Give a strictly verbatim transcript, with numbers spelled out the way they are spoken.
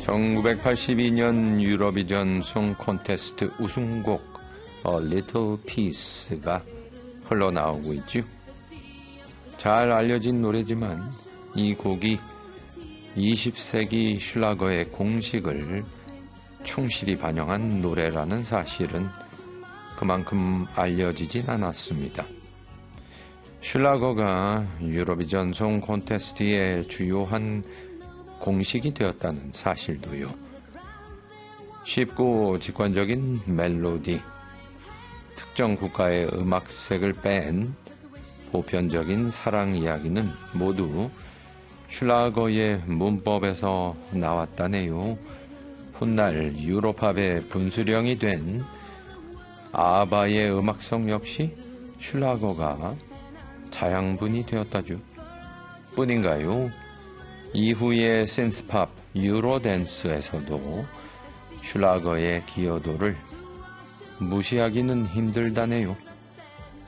천구백팔십이 년 유로비전 송 콘테스트 우승곡 A Little Piece가 흘러나오고 있죠. 잘 알려진 노래지만 이 곡이 이십 세기 슐라거의 공식을 충실히 반영한 노래라는 사실은 그만큼 알려지진 않았습니다. 슐라거가 유로비전 송 콘테스트의 주요한 공식이 되었다는 사실도요. 쉽고 직관적인 멜로디, 특정 국가의 음악색을 뺀 보편적인 사랑 이야기는 모두 슐라거의 문법에서 나왔다네요. 훗날 유로팝의 분수령이 된 아바의 음악성 역시 슐라거가 자양분이 되었다죠. 뿐인가요? 이후의 신스팝, 유로댄스에서도 슐라거의 기여도를 무시하기는 힘들다네요.